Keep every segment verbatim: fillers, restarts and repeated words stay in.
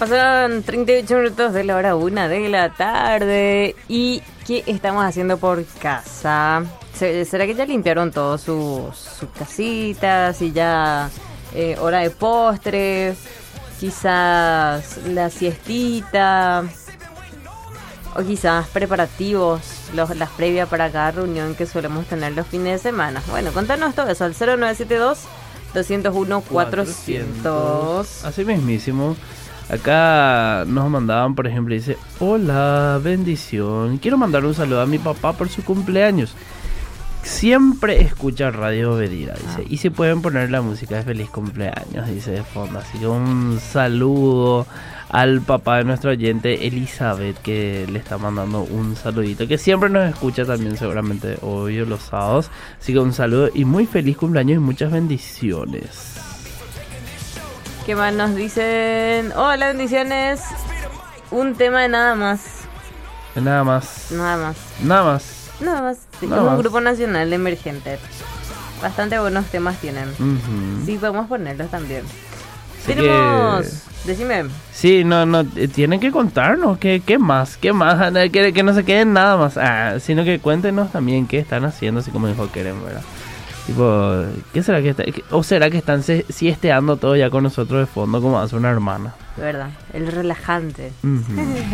Pasaron treinta y ocho minutos de la hora una de la tarde. ¿Y qué estamos haciendo por casa? ¿Será que ya limpiaron todos sus, sus casitas y ya eh, hora de postres? Quizás la siestita. O quizás preparativos, los, las previas para cada reunión que solemos tener los fines de semana. Bueno, contanos todo eso al cero nueve siete dos, dos cero uno, cuatrocientos. Así mismísimo. Acá nos mandaban, por ejemplo, dice: hola, bendición. Quiero mandar un saludo a mi papá por su cumpleaños. Siempre escucha Radio Bedira, dice. Ah. Y si pueden poner la música de feliz cumpleaños, dice de fondo. Así que un saludo al papá de nuestro oyente, Elizabeth, que le está mandando un saludito. Que siempre nos escucha también, seguramente, hoy o los sábados. Así que un saludo y muy feliz cumpleaños y muchas bendiciones. ¿Qué más nos dicen? Hola, bendiciones. Un tema de nada más. De nada más. Nada más. Nada más. Nada más. Sí, Nada es más. un grupo nacional emergente. Bastante buenos temas tienen. Uh-huh. Sí, podemos ponerlos también. Así Tenemos... que... Decime. Sí, no, no, eh, tienen que contarnos qué, qué más, qué más, que, que no se queden nada más, ah, sino que cuéntenos también qué están haciendo, así como dijo Keren, ¿verdad? Tipo, ¿qué será que está, qué, o será que están se, siesteando todo ya con nosotros de fondo como hace una hermana? De verdad, el relajante. Uh-huh.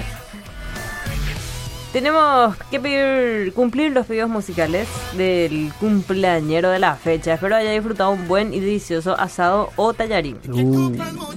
Tenemos que pedir, cumplir los pedidos musicales del cumpleañero de la fecha. Espero haya disfrutado un buen y delicioso asado o tallarín. Uh.